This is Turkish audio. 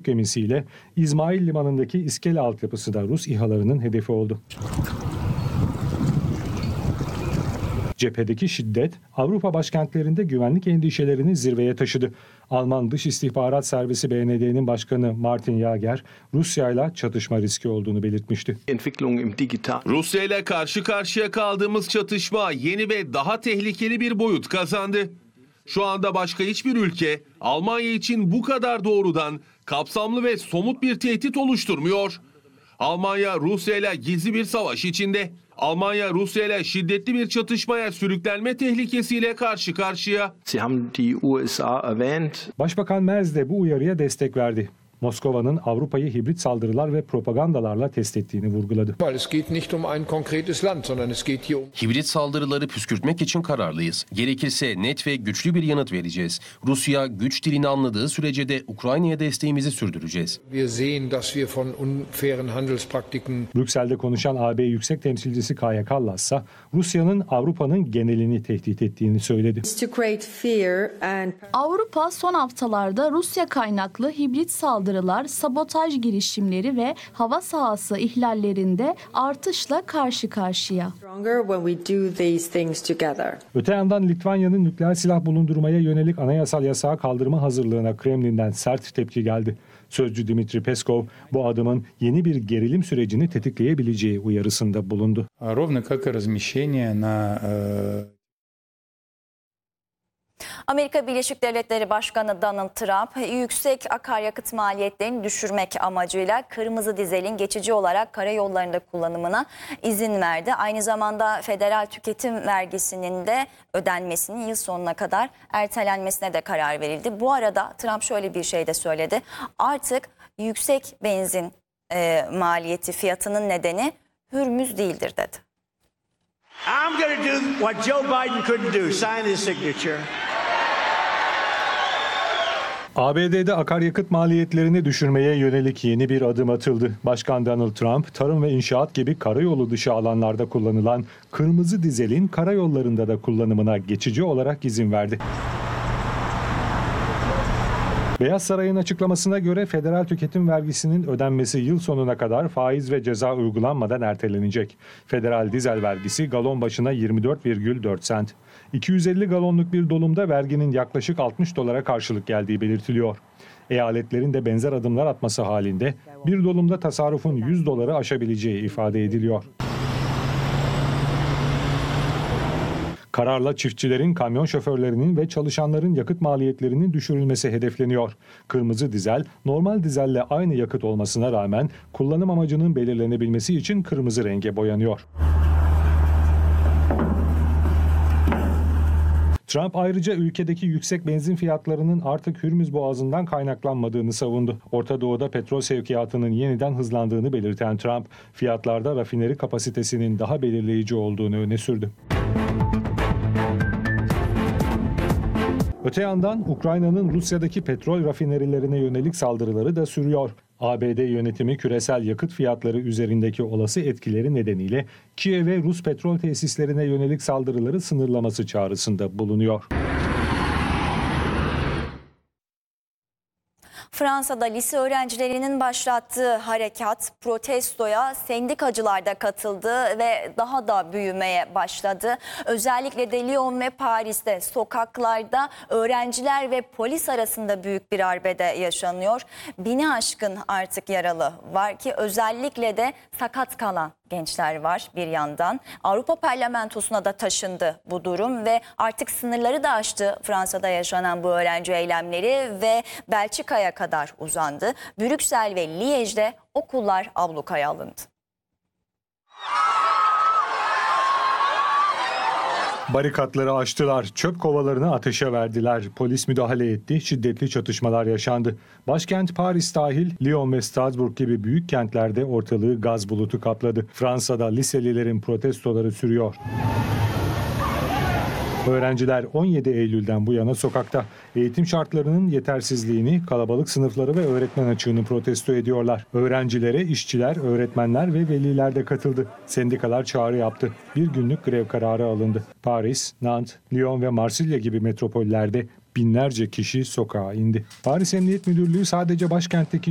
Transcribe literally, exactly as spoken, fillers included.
yük gemisiyle İzmail Limanı'ndaki iskele altyapısı da Rus İHA'larının hedefi oldu. Cephedeki şiddet Avrupa başkentlerinde güvenlik endişelerini zirveye taşıdı. Alman Dış İstihbarat Servisi B N D'nin başkanı Martin Jaeger, Rusya ile çatışma riski olduğunu belirtmişti. Rusya ile karşı karşıya kaldığımız çatışma yeni ve daha tehlikeli bir boyut kazandı. Şu anda başka hiçbir ülke Almanya için bu kadar doğrudan, kapsamlı ve somut bir tehdit oluşturmuyor. Almanya, Rusya ile gizli bir savaş içinde. Almanya, Rusya ile şiddetli bir çatışmaya sürüklenme tehlikesiyle karşı karşıya. Başbakan Merz de bu uyarıya destek verdi. Moskova'nın Avrupa'yı hibrit saldırılar ve propagandalarla test ettiğini vurguladı. Hibrit saldırıları püskürtmek için kararlıyız. Gerekirse net ve güçlü bir yanıt vereceğiz. Rusya güç dilini anladığı sürece de Ukrayna'ya desteğimizi sürdüreceğiz. Brüksel'de konuşan A B Yüksek Temsilcisi Kaja Kallas ise Rusya'nın Avrupa'nın genelini tehdit ettiğini söyledi. Avrupa son haftalarda Rusya kaynaklı hibrit saldırılar, sabotaj girişimleri ve hava sahası ihlallerinde artışla karşı karşıya. Öte yandan Litvanya'nın nükleer silah bulundurmaya yönelik anayasal yasağı kaldırma hazırlığına Kremlin'den sert tepki geldi. Sözcü Dmitri Peskov bu adımın yeni bir gerilim sürecini tetikleyebileceği uyarısında bulundu. Amerika Birleşik Devletleri Başkanı Donald Trump, yüksek akaryakıt maliyetlerini düşürmek amacıyla kırmızı dizelin geçici olarak karayollarında kullanımına izin verdi. Aynı zamanda federal tüketim vergisinin de ödenmesinin yıl sonuna kadar ertelenmesine de karar verildi. Bu arada Trump şöyle bir şey de söyledi. Artık yüksek benzin e, maliyeti fiyatının nedeni Hürmüz değildir dedi. I'm going to do what Joe Biden couldn't do, sign his signature. A B D'de akaryakıt maliyetlerini düşürmeye yönelik yeni bir adım atıldı. Başkan Donald Trump, tarım ve inşaat gibi karayolu dışı alanlarda kullanılan kırmızı dizelin karayollarında da kullanımına geçici olarak izin verdi. Beyaz Saray'ın açıklamasına göre federal tüketim vergisinin ödenmesi yıl sonuna kadar faiz ve ceza uygulanmadan ertelenecek. Federal dizel vergisi galon başına yirmi dört virgül dört sent. iki yüz elli galonluk bir dolumda verginin yaklaşık altmış dolara karşılık geldiği belirtiliyor. Eyaletlerin de benzer adımlar atması halinde bir dolumda tasarrufun yüz doları aşabileceği ifade ediliyor. Kararla çiftçilerin, kamyon şoförlerinin ve çalışanların yakıt maliyetlerinin düşürülmesi hedefleniyor. Kırmızı dizel, normal dizelle aynı yakıt olmasına rağmen kullanım amacının belirlenebilmesi için kırmızı renge boyanıyor. Trump ayrıca ülkedeki yüksek benzin fiyatlarının artık Hürmüz Boğazı'ndan kaynaklanmadığını savundu. Orta Doğu'da petrol sevkiyatının yeniden hızlandığını belirten Trump, fiyatlarda rafineri kapasitesinin daha belirleyici olduğunu öne sürdü. Öte yandan Ukrayna'nın Rusya'daki petrol rafinerilerine yönelik saldırıları da sürüyor. A B D yönetimi küresel yakıt fiyatları üzerindeki olası etkileri nedeniyle Kiev'e Rus petrol tesislerine yönelik saldırıları sınırlaması çağrısında bulunuyor. Fransa'da lise öğrencilerinin başlattığı harekat, protestoya sendikacılar da katıldı ve daha da büyümeye başladı. Özellikle de Lyon ve Paris'te sokaklarda öğrenciler ve polis arasında büyük bir arbede yaşanıyor. Bini aşkın artık yaralı var ki özellikle de sakat kalan gençler var bir yandan. Avrupa Parlamentosu'na da taşındı bu durum ve artık sınırları da aştı Fransa'da yaşanan bu öğrenci eylemleri ve Belçika'ya kadar uzandı. Brüksel ve Liège'de okullar ablukaya alındı. Barikatları aştılar, çöp kovalarını ateşe verdiler. Polis müdahale etti, şiddetli çatışmalar yaşandı. Başkent Paris dahil Lyon ve Strasbourg gibi büyük kentlerde ortalığı gaz bulutu kapladı. Fransa'da liselilerin protestoları sürüyor. Öğrenciler on yedi Eylül'den bu yana sokakta. Eğitim şartlarının yetersizliğini, kalabalık sınıfları ve öğretmen açığını protesto ediyorlar. Öğrencilere işçiler, öğretmenler ve veliler de katıldı. Sendikalar çağrı yaptı. Bir günlük grev kararı alındı. Paris, Nantes, Lyon ve Marsilya gibi metropollerde binlerce kişi sokağa indi. Paris Emniyet Müdürlüğü sadece başkentteki